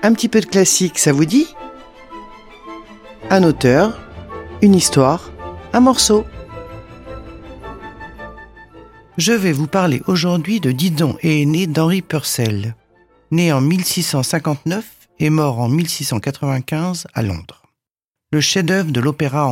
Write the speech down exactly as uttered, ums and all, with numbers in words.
Un petit peu de classique, ça vous dit ? Un auteur, une histoire, un morceau. Je vais vous parler aujourd'hui de Didon et Aîné d'Henry Purcell, né en mille six cent cinquante-neuf et mort en mille six cent quatre-vingt-quinze à Londres. Le chef-d'œuvre de l'opéra